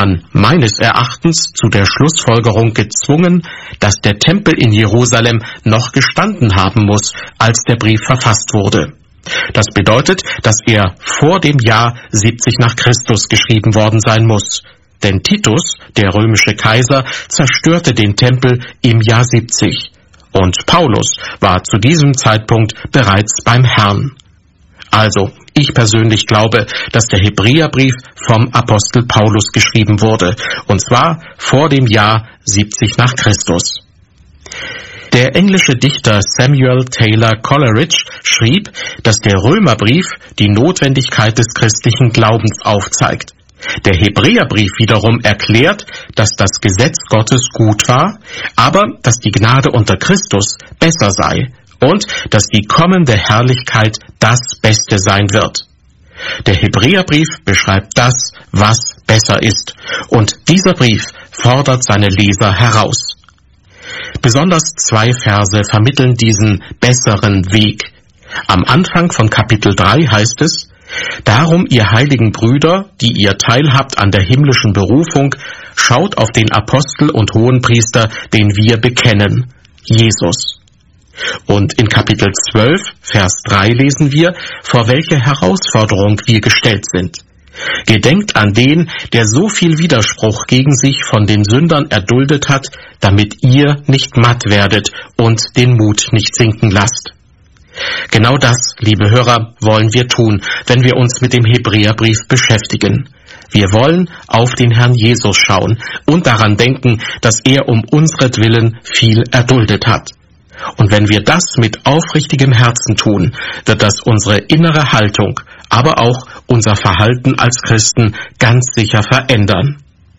man meines Erachtens zu der Schlussfolgerung gezwungen, dass der Tempel in Jerusalem noch gestanden haben muss, als der Brief verfasst wurde. Das bedeutet, dass er vor dem Jahr 70 nach Christus geschrieben worden sein muss. Denn Titus, der römische Kaiser, zerstörte den Tempel im Jahr 70. Und Paulus war zu diesem Zeitpunkt bereits beim Herrn. Also, ich persönlich glaube, dass der Hebräerbrief vom Apostel Paulus geschrieben wurde, und zwar vor dem Jahr 70 nach Christus. Der englische Dichter Samuel Taylor Coleridge schrieb, dass der Römerbrief die Notwendigkeit des christlichen Glaubens aufzeigt. Der Hebräerbrief wiederum erklärt, dass das Gesetz Gottes gut war, aber dass die Gnade unter Christus besser sei und dass die kommende Herrlichkeit das Beste sein wird. Der Hebräerbrief beschreibt das, was besser ist, und dieser Brief fordert seine Leser heraus. Besonders 2 Verse vermitteln diesen besseren Weg. Am Anfang von Kapitel 3 heißt es: Darum, ihr heiligen Brüder, die ihr teilhabt an der himmlischen Berufung, schaut auf den Apostel und Hohenpriester, den wir bekennen, Jesus. Und in Kapitel 12, Vers 3 lesen wir, vor welche Herausforderung wir gestellt sind. Gedenkt an den, der so viel Widerspruch gegen sich von den Sündern erduldet hat, damit ihr nicht matt werdet und den Mut nicht sinken lasst. Genau das, liebe Hörer, wollen wir tun, wenn wir uns mit dem Hebräerbrief beschäftigen. Wir wollen auf den Herrn Jesus schauen und daran denken, dass er um unsretwillen viel erduldet hat. Und wenn wir das mit aufrichtigem Herzen tun, wird das unsere innere Haltung, aber auch unser Verhalten als Christen ganz sicher verändern.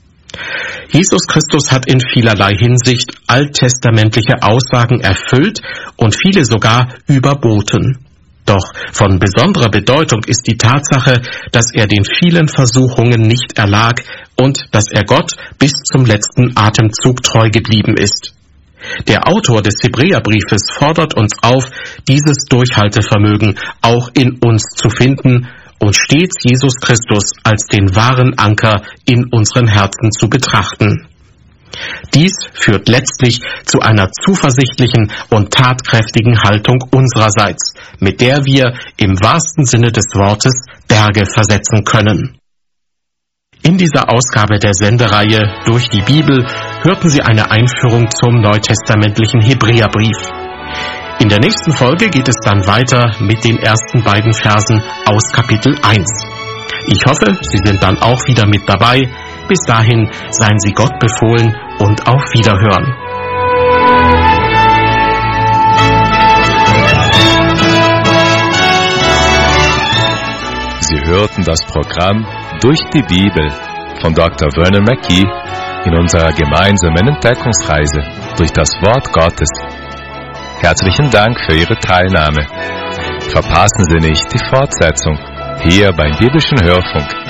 Jesus Christus hat in vielerlei Hinsicht alttestamentliche Aussagen erfüllt und viele sogar überboten. Doch von besonderer Bedeutung ist die Tatsache, dass er den vielen Versuchungen nicht erlag und dass er Gott bis zum letzten Atemzug treu geblieben ist. Der Autor des Hebräerbriefes fordert uns auf, dieses Durchhaltevermögen auch in uns zu finden und stets Jesus Christus als den wahren Anker in unseren Herzen zu betrachten. Dies führt letztlich zu einer zuversichtlichen und tatkräftigen Haltung unsererseits, mit der wir im wahrsten Sinne des Wortes Berge versetzen können. In dieser Ausgabe der Sendereihe Durch die Bibel hörten Sie eine Einführung zum neutestamentlichen Hebräerbrief. In der nächsten Folge geht es dann weiter mit den ersten beiden Versen aus Kapitel 1. Ich hoffe, Sie sind dann auch wieder mit dabei. Bis dahin seien Sie Gott befohlen und auf Wiederhören. Sie hörten das Programm Durch die Bibel von Dr. Vernon McGee in unserer gemeinsamen Entdeckungsreise durch das Wort Gottes. Herzlichen Dank für Ihre Teilnahme. Verpassen Sie nicht die Fortsetzung hier beim Biblischen Hörfunk